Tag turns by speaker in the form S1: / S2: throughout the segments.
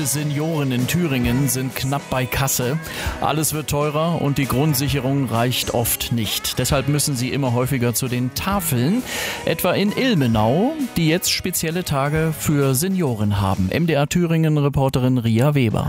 S1: Viele Senioren in Thüringen sind knapp bei Kasse. Alles wird teurer und die Grundsicherung reicht oft nicht. Deshalb müssen sie immer häufiger zu den Tafeln, etwa in Ilmenau, die jetzt spezielle Tage für Senioren haben. MDR Thüringen-Reporterin Ria Weber.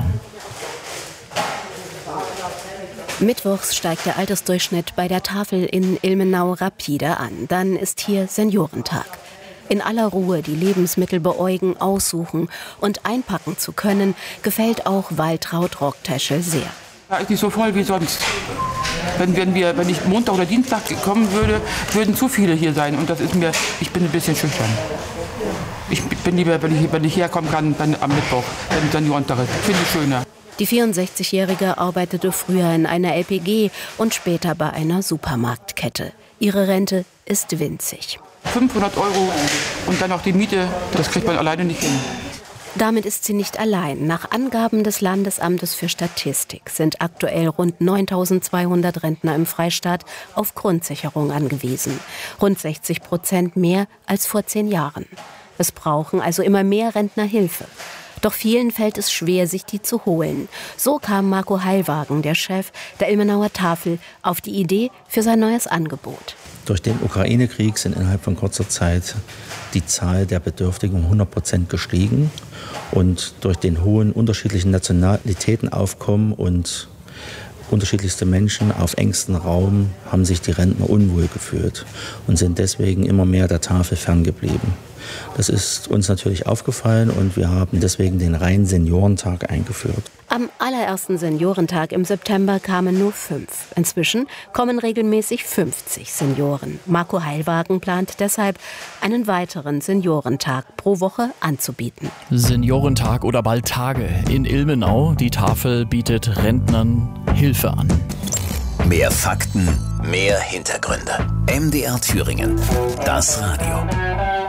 S2: Mittwochs steigt der Altersdurchschnitt bei der Tafel in Ilmenau rapide an. Dann ist hier Seniorentag. In aller Ruhe die Lebensmittel beäugen, aussuchen und einpacken zu können, gefällt auch Waltraud Rockteschel sehr.
S3: Ja, ist nicht so voll wie sonst. Wenn ich Montag oder Dienstag kommen würde, würden zu viele hier sein. Und das ist mir, ich bin ein bisschen schüchtern. Ich bin lieber, wenn ich herkommen kann, dann am Mittwoch, wenn Seniorentag ist. Finde ich schöner.
S2: Die 64-Jährige arbeitete früher in einer LPG und später bei einer Supermarktkette. Ihre Rente ist winzig.
S3: 500 € und dann noch die Miete, das kriegt man alleine nicht hin.
S2: Damit ist sie nicht allein. Nach Angaben des Landesamtes für Statistik sind aktuell rund 9.200 Rentner im Freistaat auf Grundsicherung angewiesen. Rund 60% mehr als vor 10 Jahren. Es brauchen also immer mehr Rentner Hilfe. Doch vielen fällt es schwer, sich die zu holen. So kam Marco Heilwagen, der Chef der Ilmenauer Tafel, auf die Idee für sein neues Angebot.
S4: Durch den Ukraine-Krieg sind innerhalb von kurzer Zeit die Zahl der Bedürftigen um 100% gestiegen. Und durch den hohen unterschiedlichen Nationalitätenaufkommen und unterschiedlichste Menschen auf engstem Raum haben sich die Rentner unwohl gefühlt und sind deswegen immer mehr der Tafel ferngeblieben. Das ist uns natürlich aufgefallen und wir haben deswegen den reinen Seniorentag eingeführt.
S2: Am allerersten Seniorentag im September kamen nur 5. Inzwischen kommen regelmäßig 50 Senioren. Marco Heilwagen plant deshalb, einen weiteren Seniorentag pro Woche anzubieten.
S1: Seniorentag oder bald Tage in Ilmenau. Die Tafel bietet Rentnern Hilfe an.
S5: Mehr Fakten, mehr Hintergründe. MDR Thüringen. Das Radio.